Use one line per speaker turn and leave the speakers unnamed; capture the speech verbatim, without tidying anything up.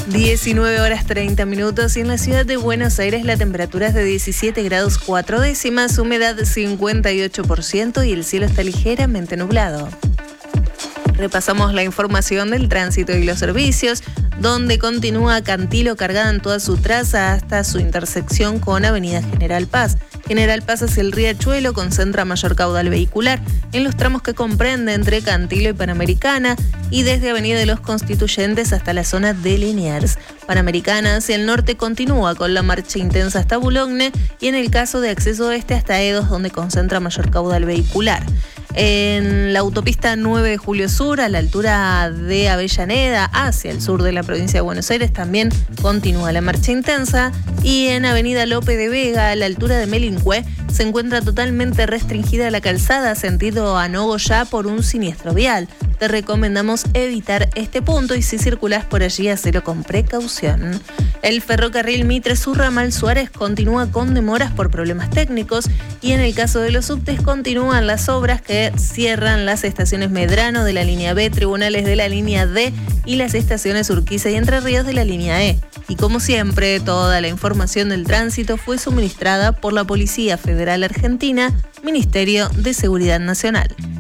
diecinueve horas treinta minutos y en la ciudad de Buenos Aires la temperatura es de diecisiete grados cuatro décimas, humedad cincuenta y ocho por ciento y el cielo está ligeramente nublado. Repasamos la información del tránsito y los servicios, donde continúa Cantilo cargada en toda su traza hasta su intersección con Avenida General Paz. General Paz hacia el Riachuelo concentra mayor caudal vehicular en los tramos que comprende entre Cantilo y Panamericana y desde Avenida de los Constituyentes hasta la zona de Liniers. Panamericana hacia el norte continúa con la marcha intensa hasta Boulogne y en el caso de acceso oeste hasta Edos, donde concentra mayor caudal vehicular. En la autopista nueve de Julio Sur, a la altura de Avellaneda, hacia el sur de la provincia de Buenos Aires, también continúa la marcha intensa. Y en Avenida Lope de Vega, a la altura de Melincue, se encuentra totalmente restringida la calzada sentido a Nogoyá por un siniestro vial. Te recomendamos evitar este punto y si circulás por allí, hacelo con precaución. El ferrocarril Mitre Sur Ramal Suárez continúa con demoras por problemas técnicos y en el caso de los subtes continúan las obras que cierran las estaciones Medrano de la línea B, Tribunales de la línea D y las estaciones Urquiza y Entre Ríos de la línea E. Y como siempre, toda la información del tránsito fue suministrada por la Policía Federal Argentina, Ministerio de Seguridad Nacional.